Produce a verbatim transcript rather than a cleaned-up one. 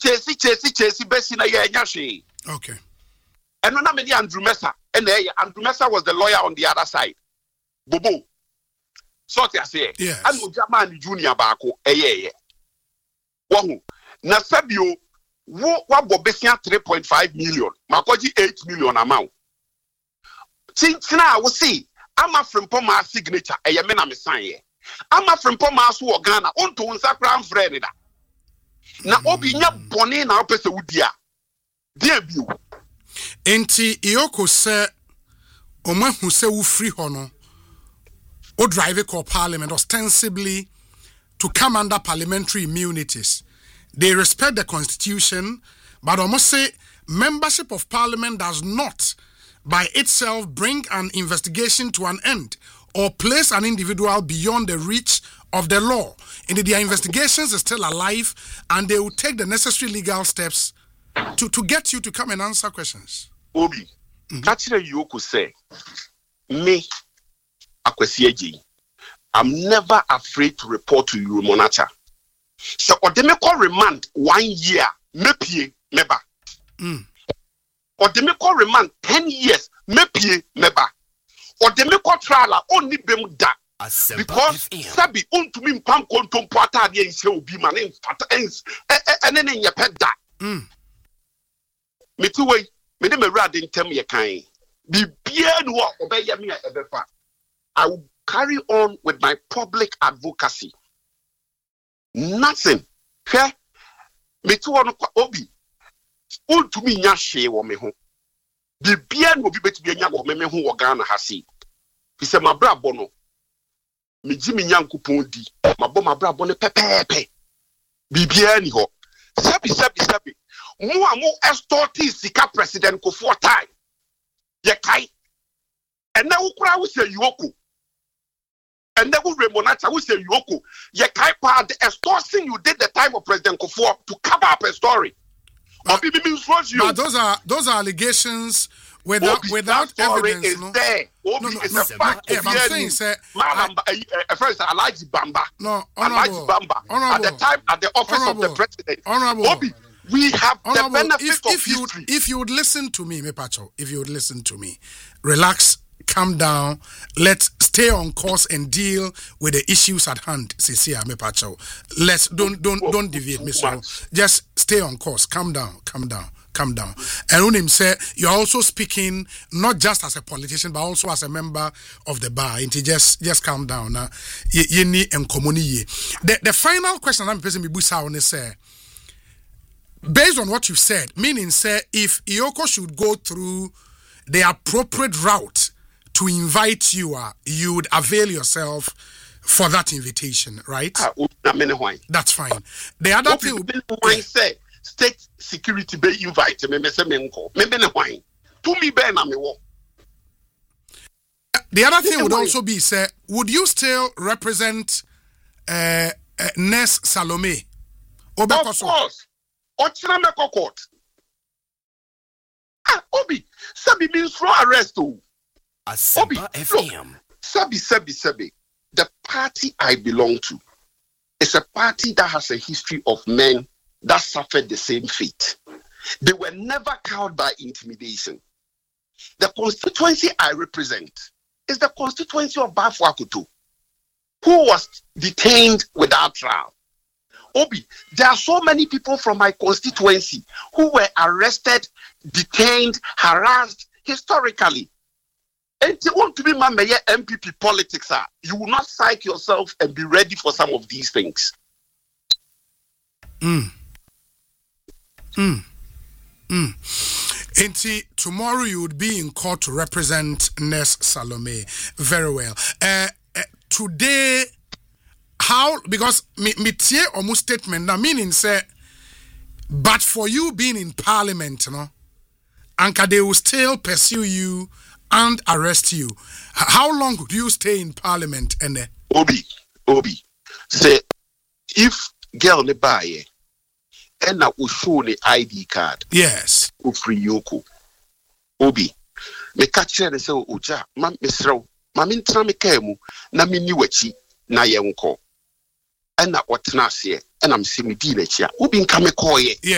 chesi chesi chesi besi na ye nyashe. Okay. And no na me Andrew Mesa. And Andrew Mesa was the lawyer on the other side. Bobo. So I say. Yes. And Ujamani Junior Bako. Eh yeah. Wahu. Na Sabio wo wa bobesia three point five million. Makoji eight million amount. Tintina wo see. Ama frimpom ma signature. Eh ye me na me sign ye. Ama frimpom ma so Ghana. Onto unsa kran friend da. Na obi nya bone na opese wudia. Dia biu. Enti Ioko se Oma hu se wo free hono o drive call parliament ostensibly to come under parliamentary immunities. They respect the constitution, but almost say membership of parliament does not by itself bring an investigation to an end or place an individual beyond the reach of the law. Indeed, their investigations are still alive and they will take the necessary legal steps to, to get you to come and answer questions. Obi, that's what you could say. Me, Akwesieji, I'm never afraid to report to you, Monacha. So, or they may call remand one year, maybe, never. Mm. Or they may call remand ten years, maybe, never. Or they may call trial only bem da. Because Sabi unto me pam kontom pata de nse obi man en ens ene ne nye peda. Mm. Me ti we me de me wrade ntem ye kan. Bibia no obeye me ebefa. I will carry on with my public advocacy. Nothing. Hwe me ti wono obi. Unto me nya hwe wo me ho. Bibia no obi betibia nya wo me me ho wo Ghana ha sei. Fi se mabra bono. Me jimi nyankopon di mabo mabra bone pepepe bibia ni ho sabi sabi sabi mo amo extorti sika president ko for time ye kai ena wo kura wo se yuoko ena wo remonata wo se yuoko ye kai pa the extortion you did the time of president Kufuor to cover up a story. But, but, you. But those are those are allegations without Obi, without evidence. Is no? There. Obi no, no, is no, a fact. Yeah, I'm saying, sir. First, Alaji Bamba. No, Alaji Bamba. Honorable, at the time, at the office honorable, of the president. Honorable, Obi, we have honorable, the benefit if, of if you history. if you would listen to me, Mepacho, if you would listen to me, relax, calm down. Let's stay on course and deal with the issues at hand. Cecilia Mepacho. Let's don't don't don't deviate, Mister Just stay on course. Calm down. Calm down. Calm down. And when him say you're also speaking not just as a politician but also as a member of the bar. And just just calm down. Now, ye need and communi. The the final question I'm facing Bibusa on is say, based on what you said, meaning say if Ioko should go through the appropriate route to invite you, uh, you would avail yourself for that invitation, right? Ah, that's fine. The other thing would be say state security be invite me me say me nko me be ne hwan to me be na me wo. The other thing would also be say would you still represent uh, uh, Ness Salome? Of course. Ochina me court. Ah, Obi, sabi means for arrest oh. Obi, look, sabi sabi sabi. The party I belong to is a party that has a history of men that suffered the same fate. They were never cowed by intimidation. The constituency I represent is the constituency of Bafo Akutu, who was detained without trial. Obi, there are so many people from my constituency who were arrested, detained, harassed historically. And you want to be my mayor M P P politics, are you will not psych yourself and be ready for some of these things. Mm. Mm. Mm. And see, tomorrow you would be in court to represent Ness Salome. Very well. Uh, uh, today, how, because me, me tie omu statement, now meaning say, but for you being in parliament, you know, Anka, they will still pursue you and arrest you. How long do you stay in parliament? And uh, Obi, Obi, say, if girl ne buy and now we show the I D card. Yes. U free Yoko. Obi, me catch her and say, Oja, mam misro, mamin trame kemu, na mi ni wechi na ye unko. And now what na say, and I'm semi dealer. Obi in kame koye.